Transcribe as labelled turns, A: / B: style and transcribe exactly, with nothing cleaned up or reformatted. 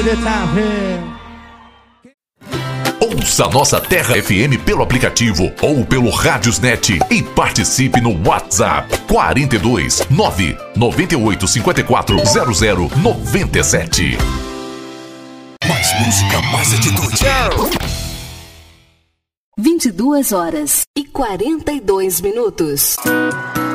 A: Ouça nossa Terra F M pelo aplicativo ou pelo Radiosnet e participe no WhatsApp quarenta e dois, nove nove oito cinco quatro zero zero nove sete.
B: Mais música, mais atitude.
C: vinte e duas horas e quarenta e dois minutos.